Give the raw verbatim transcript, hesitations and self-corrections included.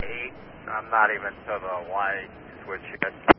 eight. I'm not even to the light switch yet.